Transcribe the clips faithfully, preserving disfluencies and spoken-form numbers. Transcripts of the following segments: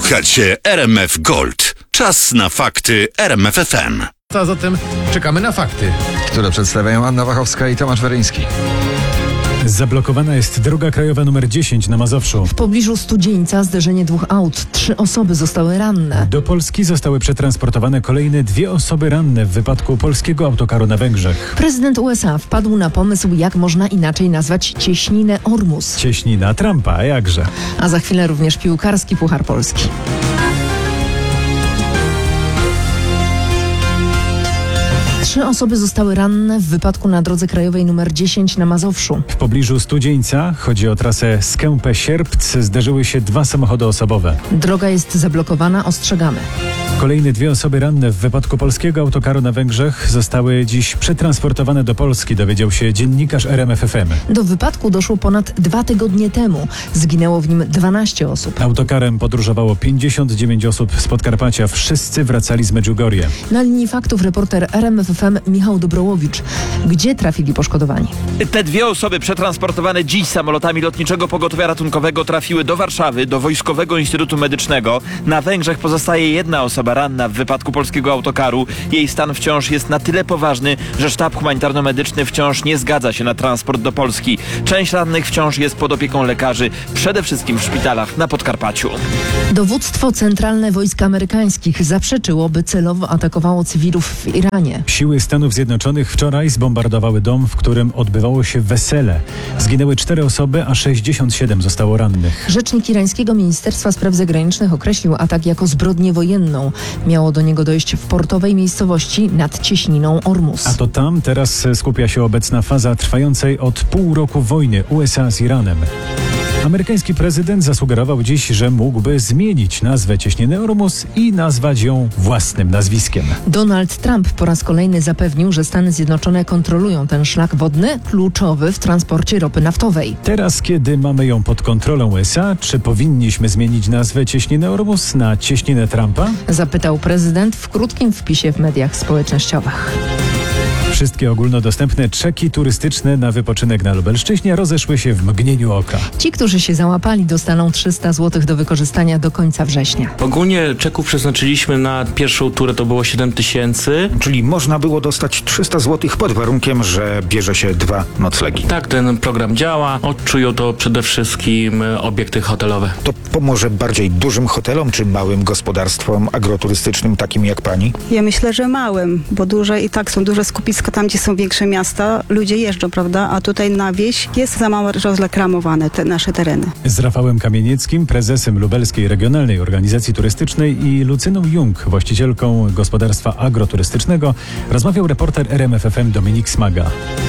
Słuchacie R M F Gold. Czas na fakty R M F F M. A zatem czekamy na fakty, które przedstawiają Anna Wachowska i Tomasz Weryński. Zablokowana jest droga krajowa nr dziesięć na Mazowszu. W pobliżu Studzieńca zderzenie dwóch aut. Trzy osoby zostały ranne. Do Polski zostały przetransportowane kolejne dwie osoby ranne w wypadku polskiego autokaru na Węgrzech. Prezydent U S A wpadł na pomysł, jak można inaczej nazwać cieśninę Ormus. Cieśnina Trumpa, a jakże. A za chwilę również piłkarski Puchar Polski. Trzy osoby zostały ranne w wypadku na drodze krajowej nr dziesięć na Mazowszu. W pobliżu Studzieńca, chodzi o trasę Skępe-Sierpc, zderzyły się dwa samochody osobowe. Droga jest zablokowana, ostrzegamy. Kolejne dwie osoby ranne w wypadku polskiego autokaru na Węgrzech zostały dziś przetransportowane do Polski, dowiedział się dziennikarz R M F F M. Do wypadku doszło ponad dwa tygodnie temu. Zginęło w nim dwanaście osób. Autokarem podróżowało pięćdziesiąt dziewięć osób z Podkarpacia. Wszyscy wracali z Medjugorje. Na linii faktów reporter R M F F M Michał Dobrołowicz. Gdzie trafili poszkodowani? Te dwie osoby przetransportowane dziś samolotami Lotniczego Pogotowia Ratunkowego trafiły do Warszawy, do Wojskowego Instytutu Medycznego. Na Węgrzech pozostaje jedna osoba ranna w wypadku polskiego autokaru. Jej stan wciąż jest na tyle poważny, że sztab humanitarno-medyczny wciąż nie zgadza się na transport do Polski. Część rannych wciąż jest pod opieką lekarzy, przede wszystkim w szpitalach na Podkarpaciu. Dowództwo Centralne Wojsk Amerykańskich zaprzeczyło, by celowo atakowało cywilów w Iranie. Siły Stanów Zjednoczonych wczoraj zbombardowały dom, w którym odbywało się wesele. Zginęły cztery osoby, a sześćdziesiąt siedem zostało rannych. Rzecznik irańskiego Ministerstwa Spraw Zagranicznych określił atak jako zbrodnię wojenną. Miało do niego dojść w portowej miejscowości nad cieśniną Ormus. A to tam teraz skupia się obecna faza trwającej od pół roku wojny U S A z Iranem. Amerykański prezydent zasugerował dziś, że mógłby zmienić nazwę cieśniny Ormus i nazwać ją własnym nazwiskiem. Donald Trump po raz kolejny zapewnił, że Stany Zjednoczone kontrolują ten szlak wodny, kluczowy w transporcie ropy naftowej. Teraz, kiedy mamy ją pod kontrolą U S A, czy powinniśmy zmienić nazwę cieśniny Ormus na cieśninę Trumpa? Zapytał prezydent w krótkim wpisie w mediach społecznościowych. Wszystkie ogólnodostępne czeki turystyczne na wypoczynek na Lubelszczyźnie rozeszły się w mgnieniu oka. Ci, którzy się załapali, dostaną trzysta złotych do wykorzystania do końca września. Ogólnie czeków przeznaczyliśmy na pierwszą turę, to było siedem tysięcy. Czyli można było dostać trzysta złotych pod warunkiem, że bierze się dwa noclegi. Tak, ten program działa. Odczują to przede wszystkim obiekty hotelowe. To pomoże bardziej dużym hotelom czy małym gospodarstwom agroturystycznym takim jak pani? Ja myślę, że małym, bo duże i tak są duże skupiska tam, gdzie są większe miasta. Ludzie jeżdżą, prawda? A tutaj na wieś jest za mało rozreklamowane te nasze tereny. Z Rafałem Kamienieckim, prezesem Lubelskiej Regionalnej Organizacji Turystycznej i Lucyną Jung, właścicielką gospodarstwa agroturystycznego, rozmawiał reporter R M F F M Dominik Smaga.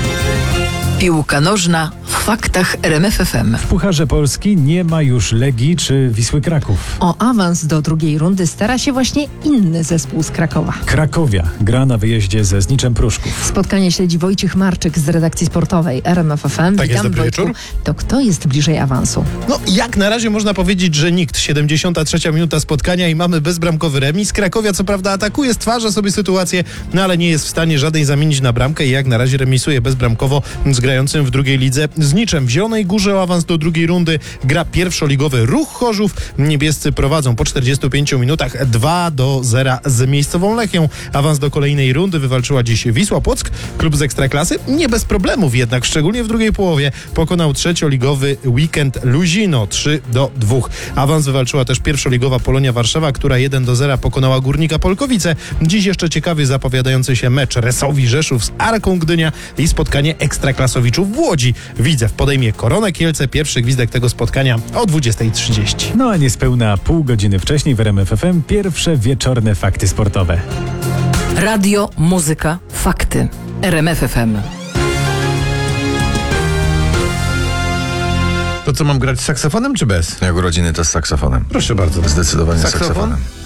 Piłka nożna w faktach R M F F M. W Pucharze Polski nie ma już Legii czy Wisły Kraków. O awans do drugiej rundy stara się właśnie inny zespół z Krakowa. Krakowia gra na wyjeździe ze Zniczem Pruszków. Spotkanie śledzi Wojciech Marczyk z redakcji sportowej R M F F M. Tak jest, dobry wieczór. To kto jest bliżej awansu? No, jak na razie można powiedzieć, że nikt. siedemdziesiąta trzecia minuta spotkania i mamy bezbramkowy remis. Krakowia co prawda atakuje, stwarza sobie sytuację, no ale nie jest w stanie żadnej zamienić na bramkę i jak na razie remisuje bezbramkowo z grającym w drugiej lidze z Niczem. W Zielonej Górze o awans do drugiej rundy gra pierwszoligowy Ruch Chorzów. Niebiescy prowadzą po czterdziestu pięciu minutach dwa do zera z miejscową Lechią. Awans do kolejnej rundy wywalczyła dziś Wisła Płock, klub z Ekstraklasy. Nie bez problemów jednak, szczególnie w drugiej połowie pokonał trzecioligowy Weekend Luzino trzy do dwóch. Awans wywalczyła też pierwszoligowa Polonia Warszawa, która jeden do zera pokonała Górnika Polkowice. Dziś jeszcze ciekawie zapowiadający się mecz Resowi Rzeszów z Arką Gdynia i spotkanie Ekstraklasowiczów w Łodzi. Widzew podejmie Koronę Kielce. Pierwszy gwizdek tego spotkania o dwudziestej trzydzieści. No a niespełna pół godziny wcześniej w R M F F M pierwsze wieczorne fakty sportowe. Radio, muzyka, fakty. R M F F M. To co, mam grać z saksofonem czy bez? Jak urodziny to z saksofonem. Proszę bardzo. Zdecydowanie z Saksofon? saksofonem.